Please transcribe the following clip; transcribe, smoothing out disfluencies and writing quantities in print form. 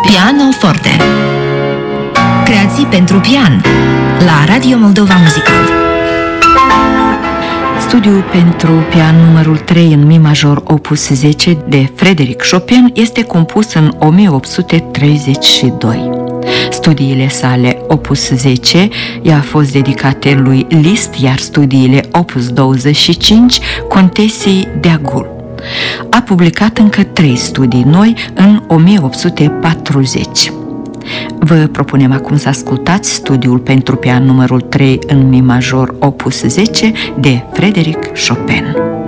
Pianoforte. Creații pentru pian la Radio Moldova Muzical. Studiul pentru pian numărul 3 în mi major opus 10 de Frédéric Chopin este compus în 1832. Studiile sale opus 10 i-a fost dedicate lui Liszt, iar studiile opus 25 Contesei de Agul. A publicat încă 3 studii noi în 1840. Vă propunem acum să ascultați studiul pentru pian numărul 3 în mi major opus 10 de Frédéric Chopin.